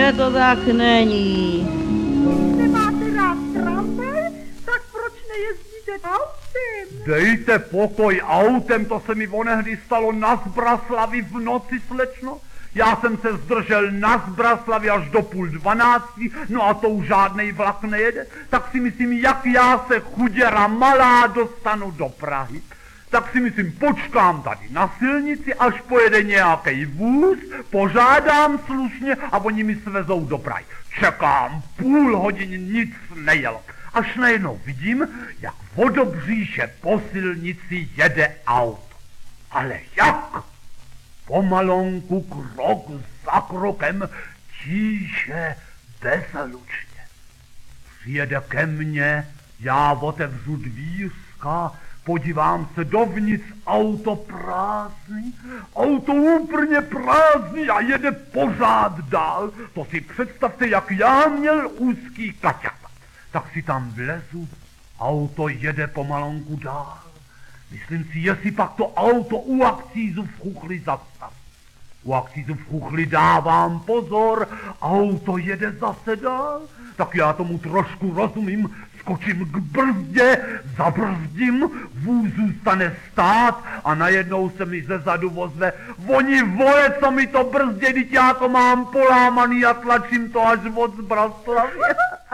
že to tak není. Nemáte rád tramvaj, tak proč nejezdíte autem? Dejte pokoj autem, to se mi onehdy stalo na Zbraslavi v noci, slečno. Já jsem se zdržel na Zbraslavi až do 11:30, no a to už žádnej vlak nejede. Tak si myslím, jak já se chuděra malá dostanu do Prahy. Tak si myslím, počkám tady na silnici, až pojede nějaký vůz, požádám slušně a oni mi svezou do Prahy. Čekám půl hodiny, nic nejelo. Až najednou vidím, jak vodobříše po silnici jede auto. Ale jak? Pomalonku, krok za krokem, tíše, bezlučně. Přijede ke mně, já otevřu dvířka, podívám se dovnitř, auto prázdný, auto úplně prázdný a jede pořád dál. To si představte, jak já měl úzký kaťata. Tak si tam vlezu, auto jede pomalonku dál. Myslím si, jestli pak to auto u akcízu v Chuchli zastav. U akcízu v Chuchli dávám pozor, auto jede zase dál. Tak já tomu trošku rozumím, skočím k brzdě, zabrzdím, vůz zůstane stát a najednou se mi zezadu ozve: oni vole, co mi to brzdě, teď já to mám polámaný a tlačím to až od Zbraslavy.